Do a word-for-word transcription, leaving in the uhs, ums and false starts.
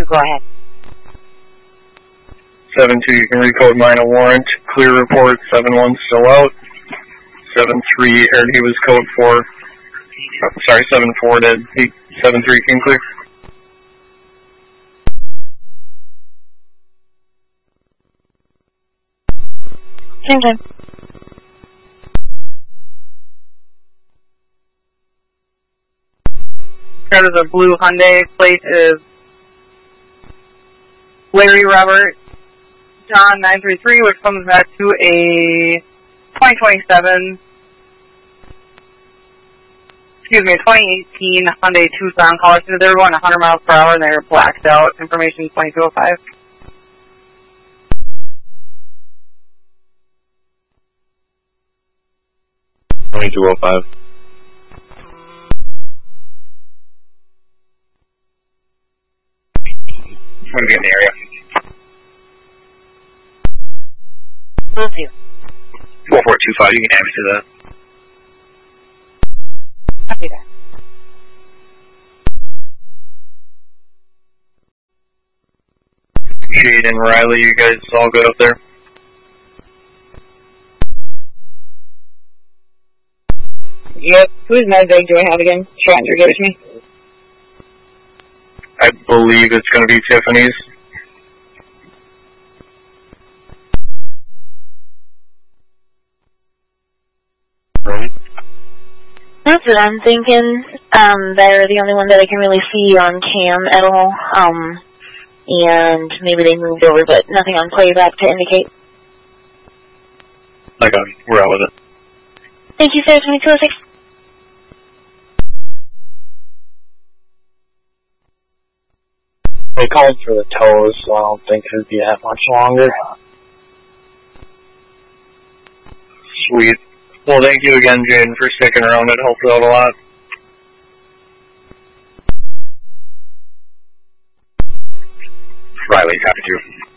go ahead. seven two, you can recode mine a warrant. Clear report, seven one still out. seven three, or he was code four. Oh, sorry, seven four did. He, seven three came clear. Same time. Out of the blue Hyundai plate is Larry Robert John nine three three, which comes back to a twenty twenty-seven, excuse me, twenty eighteen Hyundai Tucson caller. They were going one hundred miles per hour and they were blacked out. Information twenty-two oh five. twenty-two oh five. I'm going to be in the area. Will do. four four two five, you can add me to that. Copy that. Jade and Riley, you guys all good up there? Yep. Whose Medbag do I have again? Stranger, give it to me. I believe it's going to be Tiffany's. Right? That's what I'm thinking. Um, they're the only one that I can really see on cam at all. Um, and maybe they moved over, but nothing on playback to indicate. I got it. We're out with it. Thank you, sir. twenty-two oh six. They called for the tows, so I don't think it'd be that much longer. Sweet. Well, thank you again, Jaden, for sticking around. It helped out a lot. Riley, copy two.